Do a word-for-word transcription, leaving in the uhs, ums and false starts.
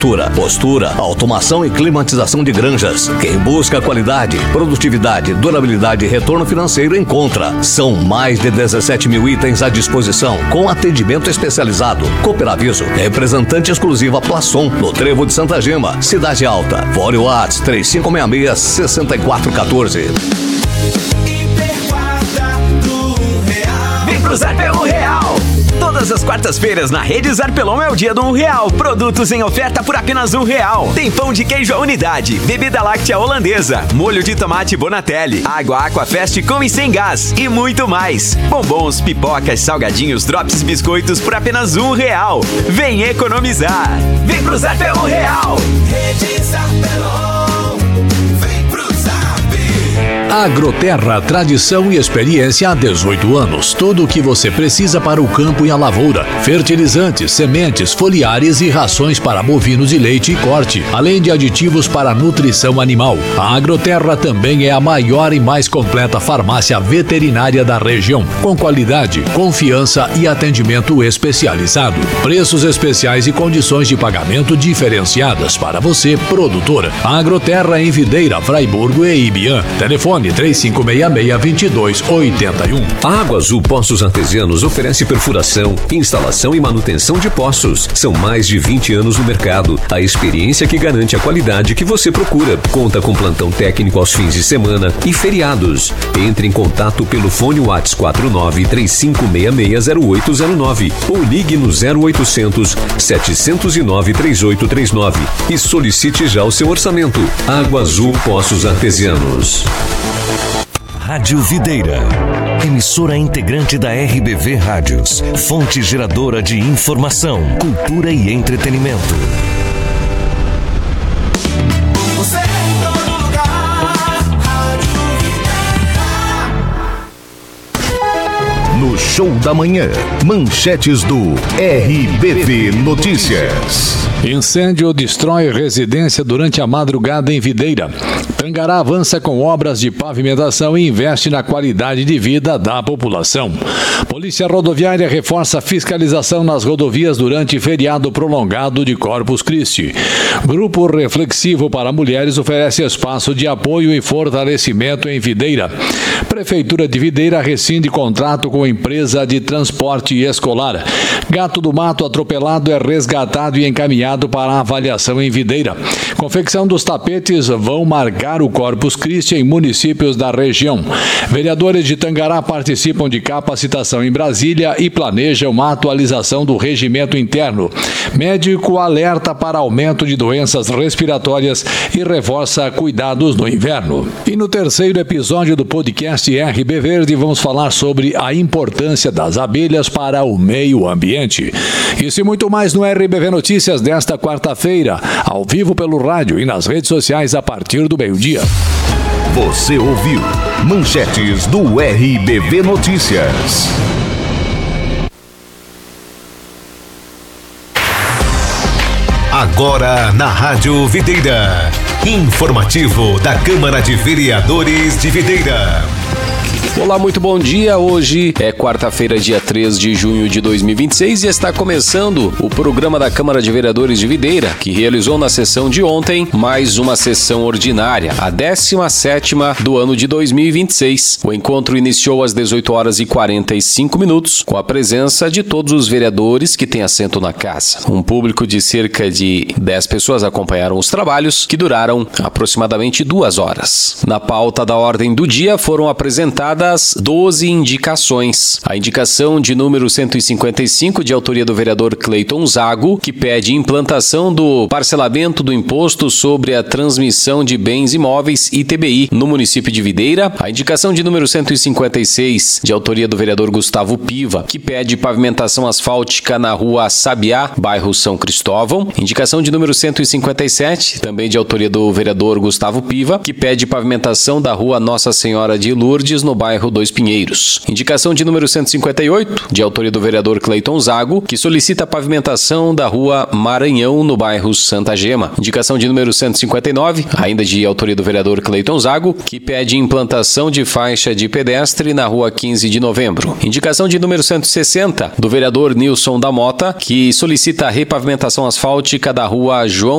Postura, automação e climatização de granjas. Quem busca qualidade, produtividade, durabilidade e retorno financeiro encontra. São mais de dezessete mil itens à disposição, com atendimento especializado. Cooperaviso, representante exclusiva Plaçon, no Trevo de Santa Gema, Cidade Alta. Fone Whats três cinco seis seis, seis quatro um quatro. Vem pro Zé um Real! Todas as quartas-feiras na Rede Zarpelon é o dia do um real. Produtos em oferta por apenas um real. Tem pão de queijo à unidade, bebida láctea holandesa, molho de tomate Bonatelli, água Aquafest com e sem gás e muito mais. Bombons, pipocas, salgadinhos, drops e biscoitos por apenas um real. Vem economizar. Vem pro Zarpelon Real. Rede Zarpelon. Agroterra, tradição e experiência há dezoito anos. Tudo o que você precisa para o campo e a lavoura. Fertilizantes, sementes, foliares e rações para bovinos de leite e corte, além de aditivos para nutrição animal. A Agroterra também é a maior e mais completa farmácia veterinária da região, com qualidade, confiança e atendimento especializado. Preços especiais e condições de pagamento diferenciadas para você, produtor. A Agroterra em Videira, Fraiburgo e Ibiã. Telefone três cinco seis seis, dois dois oito um. A Água Azul Poços Artesianos oferece perfuração, instalação e manutenção de poços. São mais de vinte anos no mercado. A experiência que garante a qualidade que você procura. Conta com plantão técnico aos fins de semana e feriados. Entre em contato pelo fone Whats quatro nove três cinco seis seis zero oito zero nove ou ligue no zero oitocentos, sete zero nove, três oito três nove e solicite já o seu orçamento. Água Azul Poços Artesianos. Rádio Videira, emissora integrante da R B V Rádios, fonte geradora de informação, cultura e entretenimento. Você em todo lugar, Rádio Videira. No Show da Manhã, manchetes do R B V Notícias. Incêndio destrói residência durante a madrugada em Videira. Tangará avança com obras de pavimentação e investe na qualidade de vida da população. Polícia Rodoviária reforça a fiscalização nas rodovias durante feriado prolongado de Corpus Christi. Grupo Reflexivo para Mulheres oferece espaço de apoio e fortalecimento em Videira. Prefeitura de Videira rescinde contrato com empresa de transporte escolar. Gato do mato atropelado é resgatado e encaminhado para avaliação em Videira. Confecção dos tapetes vão marcar o Corpus Christi em municípios da região. Vereadores de Tangará participam de capacitação em Brasília e planejam uma atualização do regimento interno. Médico alerta para aumento de doenças respiratórias e reforça cuidados no inverno. E no terceiro episódio do podcast R B Verde vamos falar sobre a importância das abelhas para o meio ambiente. Isso e muito mais no R B V Notícias desta quarta-feira, ao vivo pelo rádio e nas redes sociais a partir do meio-dia. Você ouviu manchetes do R B V Notícias. Agora na Rádio Videira, informativo da Câmara de Vereadores de Videira. Olá, muito bom dia. Hoje é quarta-feira, dia três de junho de dois mil e vinte e seis e está começando o programa da Câmara de Vereadores de Videira, que realizou na sessão de ontem mais uma sessão ordinária, a décima sétima do ano de dois mil e vinte e seis. O encontro iniciou às dezoito horas e quarenta e cinco minutos, com a presença de todos os vereadores que têm assento na casa. Um público de cerca de dez pessoas acompanharam os trabalhos, que duraram aproximadamente duas horas. Na pauta da ordem do dia foram apresentadas doze indicações. A indicação de número cento e cinquenta e cinco, de autoria do vereador Cleiton Zago, que pede implantação do parcelamento do imposto sobre a transmissão de bens imóveis I T B I no município de Videira. A indicação de número cento e cinquenta e seis, de autoria do vereador Gustavo Piva, que pede pavimentação asfáltica na rua Sabiá, bairro São Cristóvão. Indicação de número cento e cinquenta e sete, também de autoria do vereador Gustavo Piva, que pede pavimentação da rua Nossa Senhora de Lourdes, no bairro Dois Pinheiros. Indicação de número cento e cinquenta e oito, de autoria do vereador Cleiton Zago, que solicita a pavimentação da rua Maranhão, no bairro Santa Gema. Indicação de número cento e cinquenta e nove, ainda de autoria do vereador Cleiton Zago, que pede implantação de faixa de pedestre na rua quinze de novembro. Indicação de número cento e sessenta, do vereador Nilson da Mota, que solicita a repavimentação asfáltica da rua João